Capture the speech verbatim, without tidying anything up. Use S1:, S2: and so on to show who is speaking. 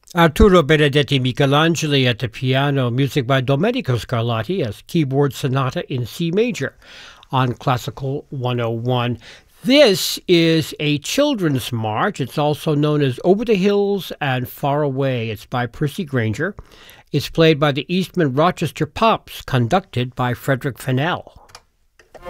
S1: Arturo Benedetti Michelangeli at the piano, music by Domenico Scarlatti as keyboard sonata in C major on Classical one oh one. This is a children's march. It's also known as Over the Hills and Far Away. It's by Percy Grainger. It's played by the Eastman Rochester Pops, conducted by Frederick Fennell.